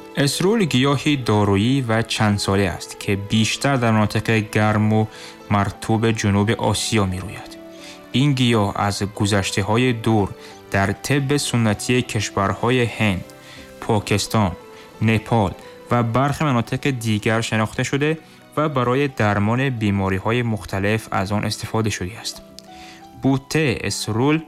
اسرول گیاهی دارویی و چند ساله است که بیشتر در مناطق گرم و مرطوب جنوب آسیا می روید. این گیاه از گذشته‌های دور در طب سنتی کشورهای هند، پاکستان، نپال و برخی مناطق دیگر شناخته شده و برای درمان بیماری‌های مختلف از آن استفاده شده است. بوته اسرول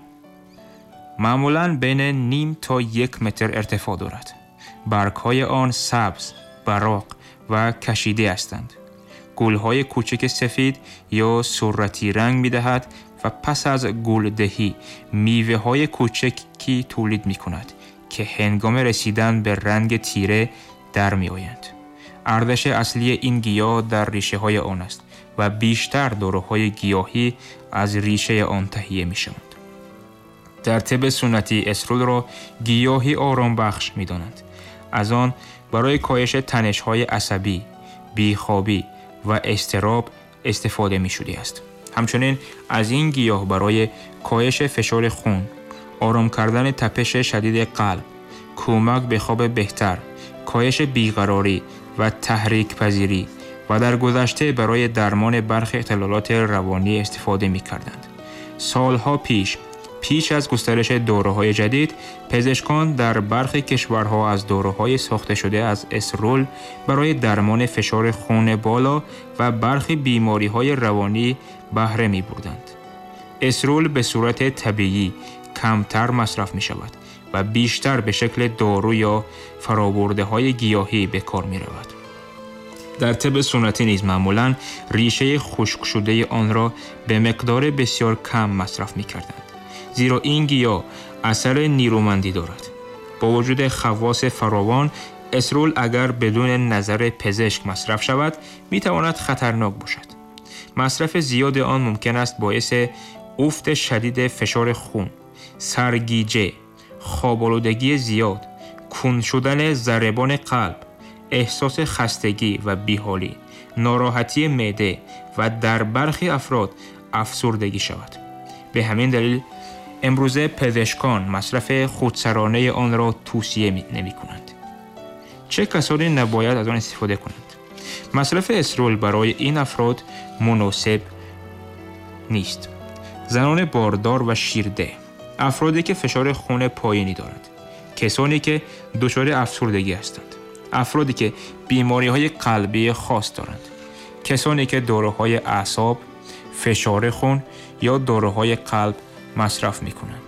معمولاً بین نیم تا 1 متر ارتفاع دارد. برگ‌های آن سبز، براق و کشیده هستند. گل‌های کوچک سفید یا صورتی رنگ می‌دهد و پس از گلدهی میوه‌های کوچکی تولید می‌کند که هنگام رسیدن به رنگ تیره در می‌آیند. ارزش اصلی این گیاه در ریشه‌های آن است و بیشتر داروهای گیاهی از ریشه آن تهیه می‌شوند. در طب سنتی اسرول را گیاهی آرام بخش می‌دانند. از آن برای کاهش تنش‌های عصبی، بیخوابی و اضطراب استفاده می‌شده است. همچنین از این گیاه برای کاهش فشار خون، آرام کردن تپش شدید قلب، کمک به خواب بهتر، کاهش بیقراری و تحریک پذیری و در گذشته برای درمان برخی اختلالات روانی استفاده می‌کردند. سالها پیش از گسترش داروهای جدید، پزشکان در برخی کشورها از داروهای ساخته شده از اسرول برای درمان فشار خون بالا و برخی بیماری‌های روانی بهره می‌بردند. اسرول به صورت طبیعی کمتر مصرف می‌شود و بیشتر به شکل دارو یا فرآورده‌های گیاهی به کار می‌رود. در طب سنتی نیز معمولاً ریشه خشک شده آن را به مقدار بسیار کم مصرف می‌کردند. زیرا این گیاه اثر نیرومندی دارد. با وجود خواص فراوان، اسرول اگر بدون نظر پزشک مصرف شود، می‌تواند خطرناک باشد. مصرف زیاد آن ممکن است باعث افت شدید فشار خون، سرگیجه، خواب‌آلودگی زیاد، کند شدن ضربان قلب، احساس خستگی و بیحالی، ناراحتی معده و در برخی افراد افسردگی شود. به همین دلیل امروزه پزشکان مصرف خودسرانه آن را توصیه نمی‌کنند. چه کسانی نباید از آن استفاده کنند؟ مصرف اسرول برای این افراد مناسب نیست. زنان باردار و شیرده، افرادی که فشار خون پایینی دارند، کسانی که دچار افسردگی هستند، افرادی که بیماری‌های قلبی خاص دارند، کسانی که داروهای اعصاب، فشار خون یا داروهای قلب مصرف می‌کنند.